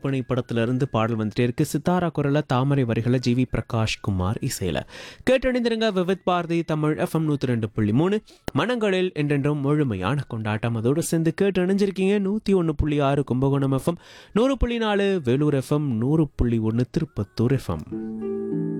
கருப்பணி படத்திலிருந்து பாடல் வந்துட்டே இருக்கு. சித்தாரா குரல, தாமரை வரிகளை ஜிவி பிரகாஷ் குமார் இசையில. கேட்டணிந்திருங்க விவித் பாரதி தமிழ் FM 102.3 மனங்களில் என்றென்றும் முழுமையான கொண்டாட்டம். அதோடு சேர்ந்து கேட்டு அணிஞ்சிருக்கீங்க 101.6 Kumbakonam FM, 100.4 Vellore FM, 100.1 Tirupattur FM.